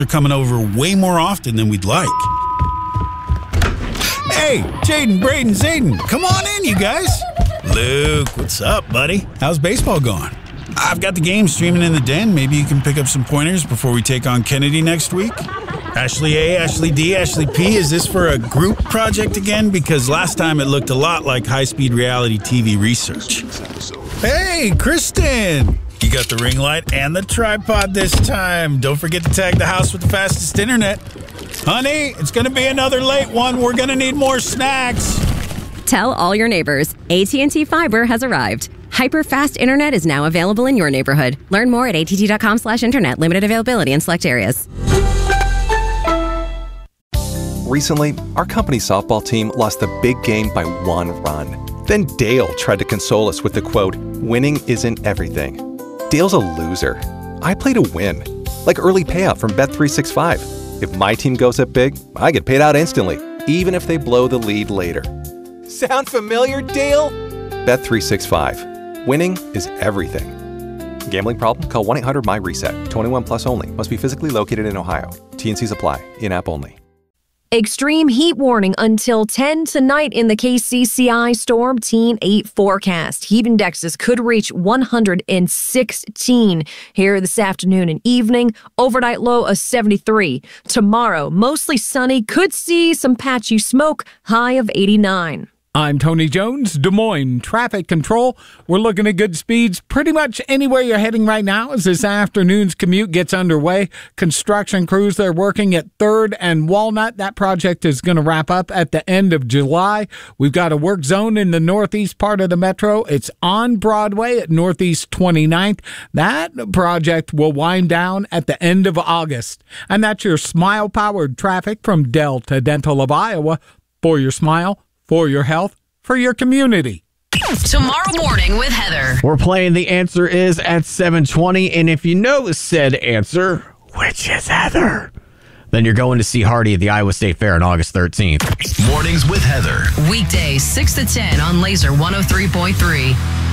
are coming over way more often than we'd like. Hey, Jaden, Braden, Zayden, come on in, you guys. Luke, what's up, buddy? How's baseball going? I've got the game streaming in the den. Maybe you can pick up some pointers before we take on Kennedy next week. Ashley A, Ashley D, Ashley P, is this for a group project again? Because last time it looked a lot like high-speed reality TV research. Hey, Kristen! You got the ring light and the tripod this time. Don't forget to tag the house with the fastest internet. Honey, it's going to be another late one. We're going to need more snacks. Tell all your neighbors, AT&T Fiber has arrived. Hyper-fast internet is now available in your neighborhood. Learn more at att.com/internet. Limited availability in select areas. Recently, our company's softball team lost the big game by 1 run. Then Dale tried to console us with the quote, "Winning isn't everything." Dale's a loser. I play to win. Like early payout from Bet365. If my team goes up big, I get paid out instantly, even if they blow the lead later. Sound familiar, Dale? Bet365. Winning is everything. Gambling problem? Call 1-800-MY-RESET. 21 plus only. Must be physically located in Ohio. T&Cs apply. In-app only. Extreme heat warning until 10 tonight in the KCCI Storm Team 8 forecast. Heat indexes could reach 116 here this afternoon and evening. Overnight low of 73. Tomorrow, mostly sunny. Could see some patchy smoke. High of 89. I'm Tony Jones, Des Moines Traffic Control. We're looking at good speeds pretty much anywhere you're heading right now as this afternoon's commute gets underway. Construction crews, they're working at 3rd and Walnut. That project is going to wrap up at the end of July. We've got a work zone in the northeast part of the metro. It's on Broadway at Northeast 29th. That project will wind down at the end of August. And that's your smile-powered traffic from Delta Dental of Iowa. For your smile, for your health, for your community. Tomorrow morning with Heather. We're playing The Answer Is at 7:20, and if you know said answer, which is Heather, then you're going to see Hardy at the Iowa State Fair on August 13th. Mornings with Heather. Weekdays 6 to 10 on Laser 103.3.